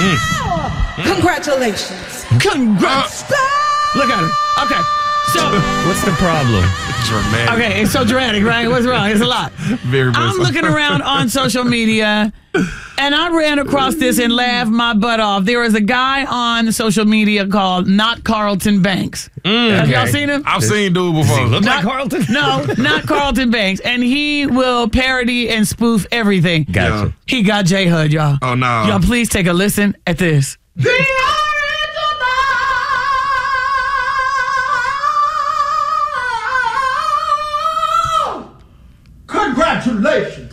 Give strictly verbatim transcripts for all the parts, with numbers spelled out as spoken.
Mm. Congratulations. Congrats. Uh, Look at him. Okay. So, what's the problem? Dramatic. Okay, it's so dramatic, right? What's wrong? It's a lot. Very much. I'm so. looking around on social media, and I ran across this and laughed my butt off. There is a guy on social media called Not Carlton Banks. Mm, Have okay. y'all seen him? I've seen dude before. Look not, like Carlton? No, not Carlton Banks. And he will parody and spoof everything. Gotcha. Yeah. He got J Hud, y'all. Oh, no. Y'all, please take a listen at this. Congratulations.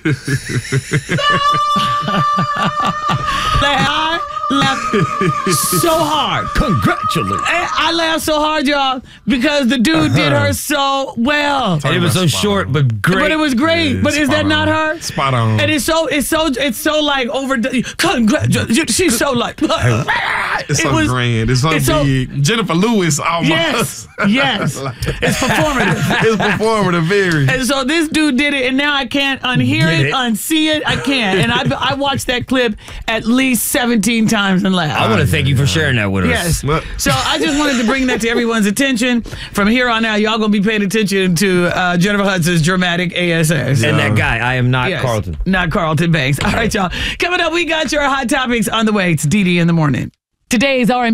I laughed so hard. Congratulations. I laughed so hard, y'all, because the dude did her so well. And it was so short, but great. But it was great. Yeah, but is that spot not on. her? Spot on. And it's so, it's so, it's so like over. Congratulations. She's so like. It's so it was, grand. It's so it's so- big. Jennifer Lewis almost. Yes, yes. It's performative. It's performative, very. And so this dude did it, and now I can't unhear Get it, it? unsee it. I can't. And I, I watched that clip at least seventeen times and laughed. I want to thank you for sharing that with us. Yes. What? So I just wanted to bring that to everyone's attention. From here on out, y'all gonna be paying attention to uh, Jennifer Hudson's dramatic A S S. And that guy, I am not Yes, Carlton. Not Carlton Banks. All right, y'all. Coming up, we got your hot topics on the way. It's D D in the morning. Today's R and